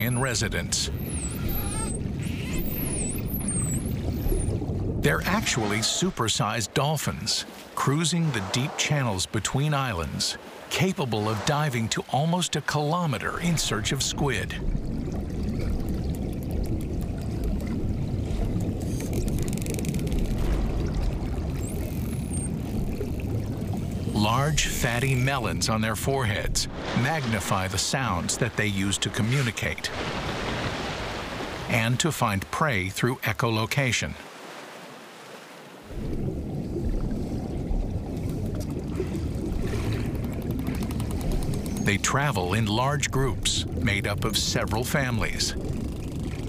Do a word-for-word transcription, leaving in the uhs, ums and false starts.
and residents. They're actually supersized dolphins, cruising the deep channels between islands, capable of diving to almost a kilometer in search of squid. Large, fatty melons on their foreheads magnify the sounds that they use to communicate and to find prey through echolocation. They travel in large groups made up of several families.